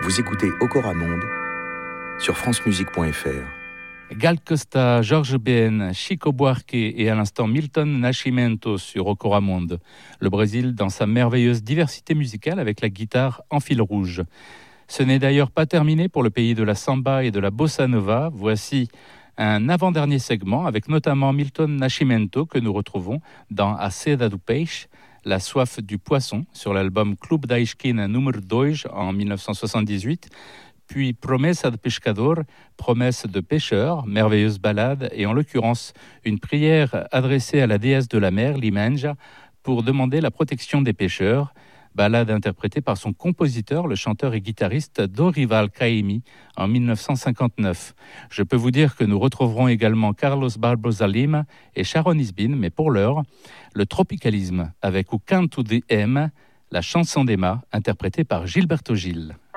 Vous écoutez Okoramonde sur francemusique.fr. Gal Costa, Georges Ben, Chico Buarque et à l'instant Milton Nascimento sur Okoramonde. Le Brésil dans sa merveilleuse diversité musicale avec la guitare en fil rouge. Ce n'est d'ailleurs pas terminé pour le pays de la samba et de la bossa nova. Voici un avant-dernier segment avec notamment Milton Nascimento que nous retrouvons dans A Sede do Peixe, La soif du poisson, sur l'album Clube da Esquina número 2 en 1978, puis Promessa de Pescador, Promesse de pêcheur, merveilleuse ballade, et en l'occurrence une prière adressée à la déesse de la mer, Limenja, pour demander la protection des pêcheurs, ballade interprétée par son compositeur, le chanteur et guitariste Dorival Caymmi, en 1959. Je peux vous dire que nous retrouverons également Carlos Barbosa Lima et Sharon Isbin, mais pour l'heure, le tropicalisme avec O Canto de M, la chanson d'Emma, interprétée par Gilberto Gil.